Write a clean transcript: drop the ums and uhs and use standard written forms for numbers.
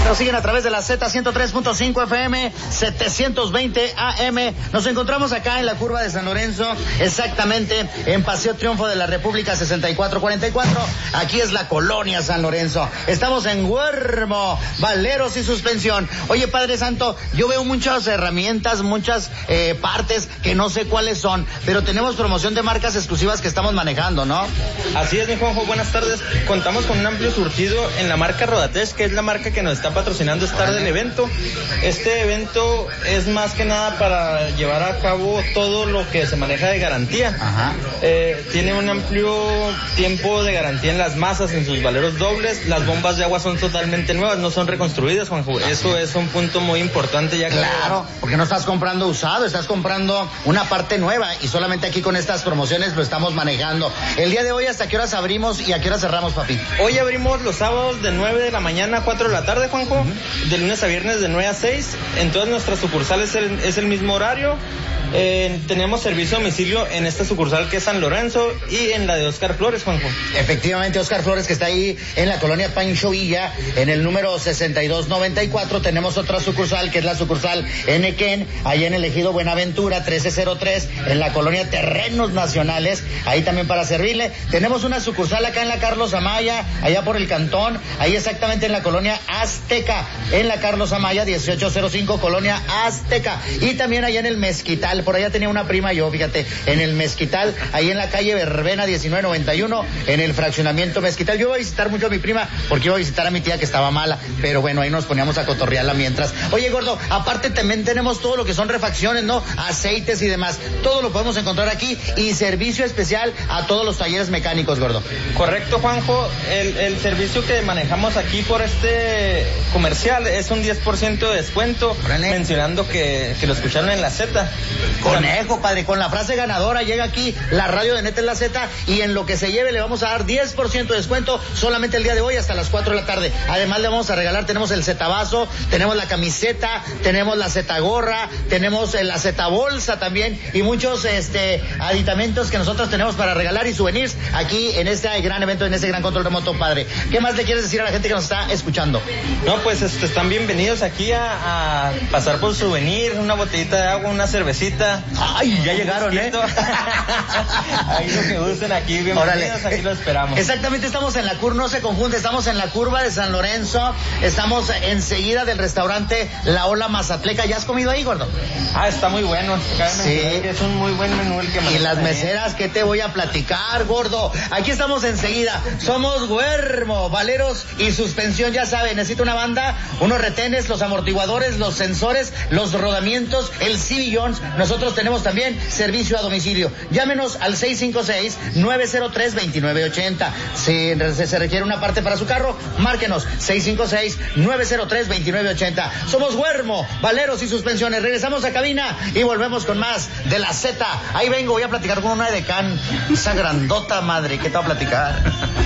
Nos siguen a través de la Z103.5 FM, 720 AM. Nos encontramos acá en la curva de San Lorenzo, exactamente en Paseo Triunfo de la República 6444. Aquí es la colonia San Lorenzo. Estamos en Huermo, Valeros y Suspensión. Oye, Padre Santo, yo veo muchas herramientas, muchas partes que no sé cuáles son, pero tenemos promoción de marcas exclusivas que estamos manejando, ¿no? Así es, mi Juanjo, buenas tardes. Contamos con un amplio surtido en la marca Rodatech, que es la marca que nos está patrocinando esta tarde el evento. Este evento es más que nada para llevar a cabo todo lo que se maneja de garantía. Ajá. Tiene un amplio tiempo de garantía en las masas, en sus valeros dobles. Las bombas de agua son totalmente nuevas, no son reconstruidas, Juanjo. Eso es un punto muy importante, ya que... Claro, porque no estás comprando usado, estás comprando una parte nueva, y solamente aquí con estas promociones lo estamos manejando. El día de hoy, ¿hasta qué horas abrimos y a qué horas cerramos, papi? Hoy abrimos los sábados de 9 de la mañana a 4 de la tarde, Juanjo. De lunes a viernes de 9 a 6. En todas nuestras sucursales es el mismo horario. Tenemos servicio a domicilio en esta sucursal que es San Lorenzo y en la de Oscar Flores, Juanjo. Efectivamente, Oscar Flores, que está ahí en la colonia Pancho Villa, en el número 6294. Tenemos otra sucursal que es la sucursal Enequén, allá en el Ejido Buenaventura 1303, en la colonia Terrenos Nacionales, ahí también para servirle. Tenemos una sucursal acá en la Carlos Amaya, allá por el Cantón, ahí exactamente en la colonia Azteca, en la Carlos Amaya 1805, colonia Azteca, y también allá en el Mezquital. Por allá tenía una prima yo, fíjate, en el Mezquital, ahí en la calle Verbena 1991, en el fraccionamiento Mezquital. Yo iba a visitar mucho a mi prima, porque iba a visitar a mi tía que estaba mala, pero bueno, ahí nos poníamos a cotorrearla mientras. Oye, gordo, aparte también tenemos todo lo que son refacciones, ¿no? Aceites y demás, todo lo podemos encontrar aquí, y servicio especial a todos los talleres mecánicos, gordo. Correcto, Juanjo, el servicio que manejamos aquí por este comercial es un 10% de descuento, mencionando que lo escucharon en la Z. Conejo, padre, con la frase ganadora llega aquí la radio de Neta en la Z, y en lo que se lleve le vamos a dar 10% de descuento solamente el día de hoy hasta las 4 de la tarde. Además le vamos a regalar, tenemos el Z-vaso, tenemos la camiseta, tenemos la Z-gorra, tenemos la Z-bolsa también, y muchos aditamentos que nosotros tenemos para regalar y souvenirs aquí en este gran evento, en este gran control remoto, padre. ¿Qué más le quieres decir a la gente que nos está escuchando? No, pues están bienvenidos aquí a pasar por souvenir, una botellita de agua, una cervecita. Ay, ya llegaron, ¿eh? Ahí lo que gusten aquí, bienvenidos. Órale. Aquí lo esperamos. Exactamente, estamos en la curva, no se confunde, estamos en la curva de San Lorenzo, estamos enseguida del restaurante La Ola Mazatleca. ¿Ya has comido ahí, gordo? Está muy bueno. Sí. Es un muy buen menú el que Y las meseras, ¿qué te voy a platicar, gordo? Aquí estamos enseguida, somos Huermo, Valeros y Suspensión, ya saben, necesito una banda, unos retenes, los amortiguadores, los sensores, los rodamientos, el sillón. Nosotros tenemos también servicio a domicilio. Llámenos al 656-903-2980. Si se requiere una parte para su carro, márquenos 656-903-2980. Somos Huermo, Valeros y Suspensiones. Regresamos a cabina y volvemos con más de la Z. Ahí vengo, voy a platicar con una edecán, esa grandota madre, ¿qué te va a platicar?